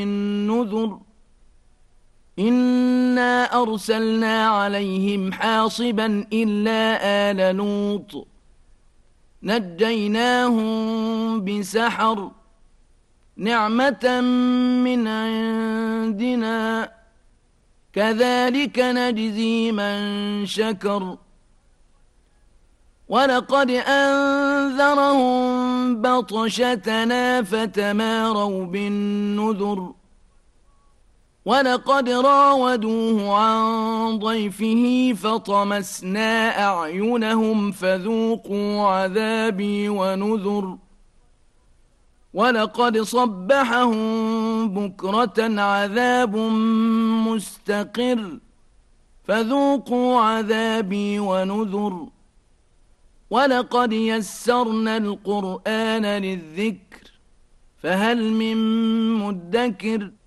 النذر إنا أرسلنا عليهم حاصبا إلا آل لوط نجيناهم بسحر نعمة من عندنا كذلك نجزي من شكر ولقد أنذرهم بطشتنا فتماروا بالنذر ولقد راودوه عن ضيفه فطمسنا أعينهم فذوقوا عذابي ونذر ولقد صبحهم بكرة عذاب مستقر فذوقوا عذابي ونذر ولقد يسرنا القرآن للذكر فهل من مدكر